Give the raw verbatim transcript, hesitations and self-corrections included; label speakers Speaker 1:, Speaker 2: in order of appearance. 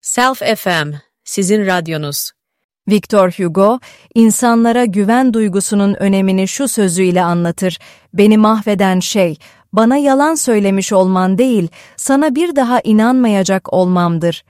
Speaker 1: Self F M, sizin radyonuz.
Speaker 2: Victor Hugo, insanlara güven duygusunun önemini şu sözüyle anlatır: "Beni mahveden şey, bana yalan söylemiş olman değil, sana bir daha inanmayacak olmamdır."